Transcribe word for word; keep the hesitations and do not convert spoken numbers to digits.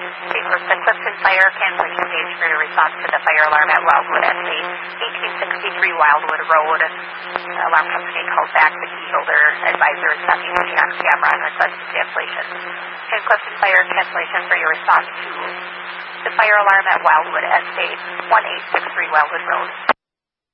Okay, so the Clifton Fire cancellation page for your response to the fire alarm at Wildwood Estate, eighteen sixty-three Wildwood Road. The alarm company called back. The key holder advisor is not using on camera and requested cancellation. Okay, Clifton Fire cancellation for your response to the fire alarm at Wildwood Estate, one eight six three Wildwood Road.